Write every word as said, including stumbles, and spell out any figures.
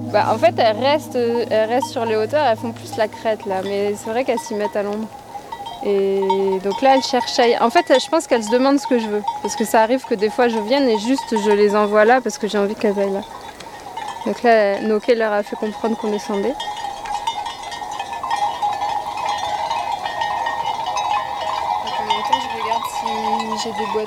Bah, en fait, elles restent, elles restent sur les hauteurs, elles font plus la crête là, mais c'est vrai qu'elles s'y mettent à l'ombre. Et donc là, elles cherchent ailleurs. En fait, je pense qu'elles se demandent ce que je veux. Parce que ça arrive que des fois, je vienne et juste je les envoie là parce que j'ai envie qu'elles aillent là. Donc là, Noké leur a fait comprendre qu'on descendait. En même temps, je regarde si j'ai des boîtes